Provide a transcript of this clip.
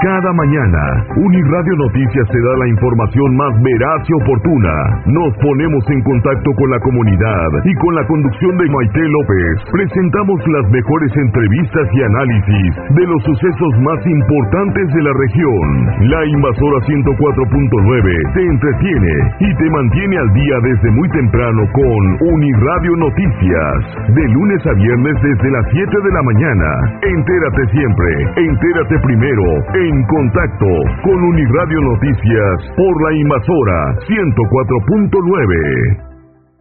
Cada mañana, Uniradio Noticias te da la información más veraz y oportuna. Nos ponemos en contacto con la comunidad y con la conducción de Maite López presentamos las mejores entrevistas y análisis de los sucesos más importantes de la región. La Invasora 104.9 te entretiene y te mantiene al día desde muy temprano con Uniradio Noticias. De lunes a viernes desde las 7 de la mañana. Entérate siempre, entérate primero, en contacto con Uniradio Noticias por la Invasora 104.9.